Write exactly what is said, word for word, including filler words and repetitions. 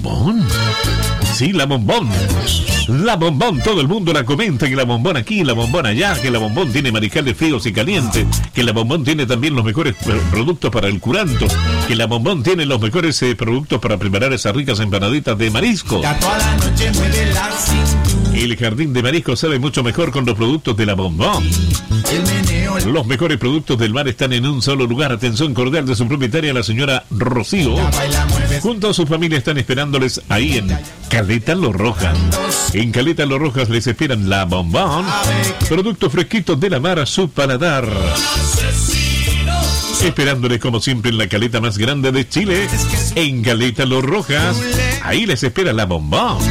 bombón. Sí, la bombón. La bombón, todo el mundo la comenta, que la bombón aquí, la bombón allá, que la bombón tiene mariscales fríos y calientes, que la bombón tiene también los mejores productos para el curanto, que la bombón tiene los mejores eh, productos para preparar esas ricas empanaditas de marisco. El jardín de marisco sabe mucho mejor con los productos de la bombón. Los mejores productos del mar están en un solo lugar. Atención cordial de su propietaria, la señora Rocío. Junto a su familia están esperándoles ahí en Caleta Los Rojas. En Caleta Los Rojas les esperan la bombón. Productos fresquitos de la mar a su paladar. Esperándoles como siempre en la caleta más grande de Chile. En Caleta Los Rojas. Ahí les espera la bombón.